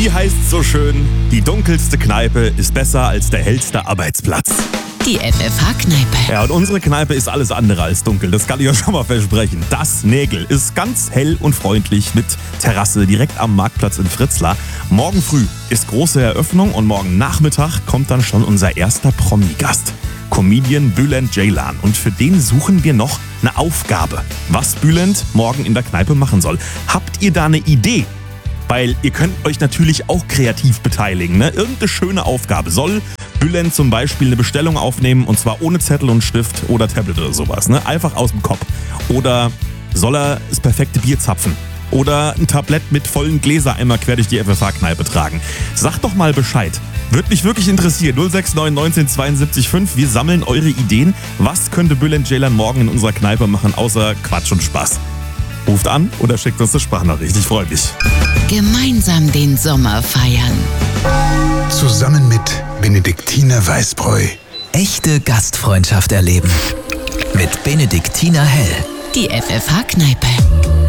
Wie heißt so schön, die dunkelste Kneipe ist besser als der hellste Arbeitsplatz. Die FFH-Kneipe. Ja, und unsere Kneipe ist alles andere als dunkel, das kann ich euch schon mal versprechen. Das Nägel ist ganz hell und freundlich mit Terrasse direkt am Marktplatz in Fritzlar. Morgen früh ist große Eröffnung und morgen Nachmittag kommt dann schon unser erster Promi-Gast. Comedian Bülent Ceylan. Und für den suchen wir noch eine Aufgabe, was Bülent morgen in der Kneipe machen soll. Habt ihr da eine Idee? Weil ihr könnt euch natürlich auch kreativ beteiligen. Ne? Irgendeine schöne Aufgabe. Soll Bülent zum Beispiel eine Bestellung aufnehmen und zwar ohne Zettel und Stift oder Tablet oder sowas. Ne? Einfach aus dem Kopf. Oder soll er das perfekte Bier zapfen? Oder ein Tablett mit vollen Gläsereimer quer durch die FFH-Kneipe tragen? Sagt doch mal Bescheid. Würde mich wirklich interessieren. 069 19 72 5. Wir sammeln eure Ideen. Was könnte Bülent Ceylan morgen in unserer Kneipe machen, außer Quatsch und Spaß? Ruft an oder schickt uns eine Sprachnachricht. Ich freue mich. Gemeinsam den Sommer feiern. Zusammen mit Benediktiner Weißbräu. Echte Gastfreundschaft erleben. Mit Benediktiner Hell. Die FFH-Kneipe.